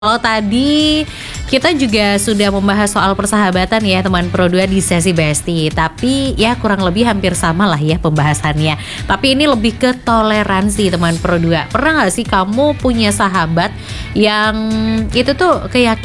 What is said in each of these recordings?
Kalau tadi kita juga sudah membahas soal persahabatan ya teman Pro 2 di sesi Besti. Tapi ya kurang lebih hampir sama lah ya pembahasannya. Tapi ini lebih ke toleransi teman Pro 2. Pernah gak sih kamu punya sahabat yang itu tuh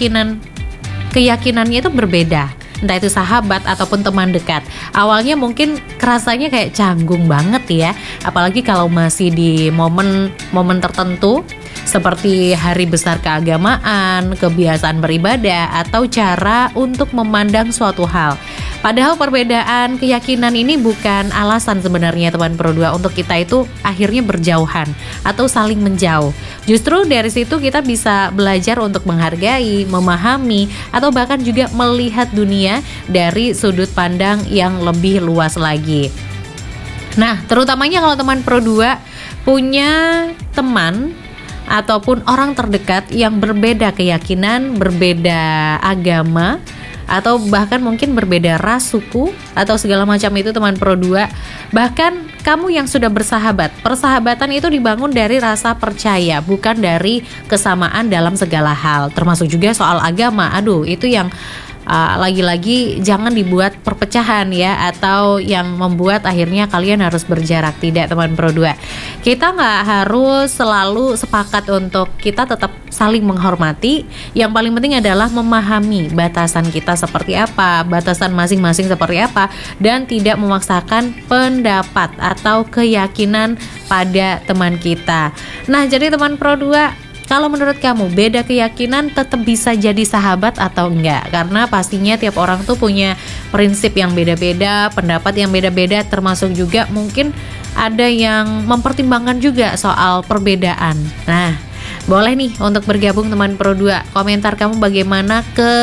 keyakinannya itu berbeda? Entah itu sahabat ataupun teman dekat. Awalnya mungkin kerasanya kayak canggung banget ya. Apalagi kalau masih di momen tertentu, seperti hari besar keagamaan, kebiasaan beribadah, atau cara untuk memandang suatu hal. Padahal perbedaan keyakinan ini bukan alasan sebenarnya teman Pro 2 untuk kita itu akhirnya berjauhan atau saling menjauh. Justru dari situ kita bisa belajar untuk menghargai, memahami, atau bahkan juga melihat dunia dari sudut pandang yang lebih luas lagi. Nah, terutamanya kalau teman Pro 2 punya teman ataupun orang terdekat yang berbeda keyakinan, berbeda agama, atau bahkan mungkin berbeda ras, suku, atau segala macam itu teman Pro 2. Bahkan kamu yang sudah bersahabat, persahabatan itu dibangun dari rasa percaya, bukan dari kesamaan dalam segala hal, termasuk juga soal agama. Aduh, itu yang lagi-lagi jangan dibuat perpecahan ya, atau yang membuat akhirnya kalian harus berjarak. Tidak teman Pro 2, kita nggak harus selalu sepakat untuk kita tetap saling menghormati. Yang paling penting adalah memahami batasan kita seperti apa, batasan masing-masing seperti apa, dan tidak memaksakan pendapat atau keyakinan pada teman kita. Nah, jadi teman Pro 2, kalau menurut kamu beda keyakinan tetap bisa jadi sahabat atau enggak? Karena pastinya tiap orang tuh punya prinsip yang beda-beda, pendapat yang beda-beda, termasuk juga mungkin ada yang mempertimbangkan juga soal perbedaan. Nah, boleh nih untuk bergabung teman Pro 2. Komentar kamu bagaimana,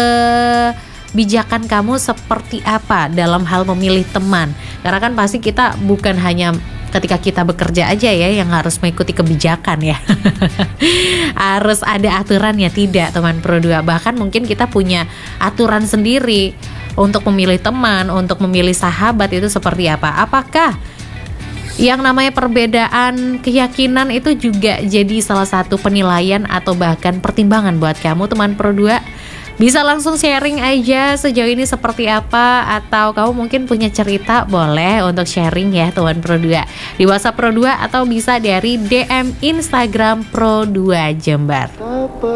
kebijakan kamu seperti apa dalam hal memilih teman? Karena kan pasti kita bukan hanya ketika kita bekerja aja ya yang harus mengikuti kebijakan ya. Harus ada aturannya, tidak teman Pro 2. Bahkan mungkin kita punya aturan sendiri untuk memilih teman, untuk memilih sahabat itu seperti apa. Apakah yang namanya perbedaan keyakinan itu juga jadi salah satu penilaian atau bahkan pertimbangan buat kamu teman Pro 2? Bisa langsung sharing aja sejauh ini seperti apa, atau kamu mungkin punya cerita, boleh untuk sharing ya teman Pro 2 di WhatsApp Pro 2, atau bisa dari DM Instagram Pro 2 Jember.